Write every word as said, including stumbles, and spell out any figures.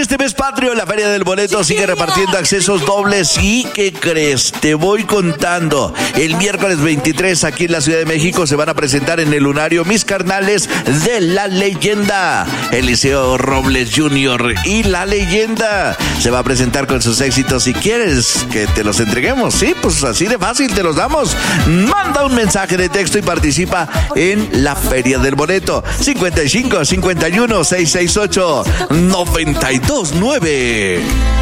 este mes patrio, la Feria del Boleto sigue repartiendo accesos dobles. ¿Y qué crees? Te voy contando. El miércoles veintitrés, aquí en la Ciudad de México, se van a presentar en el Lunario mis carnales de La Leyenda. Eliseo Robles junior y La Leyenda se va a presentar con sus éxitos. Si quieres que te los entreguemos, sí, pues así de fácil te los damos. Manda un mensaje de texto y participa en la Feria del Boleto. cincuenta y cinco, cincuenta y uno, seiscientos sesenta y ocho, noventa y dos nueve.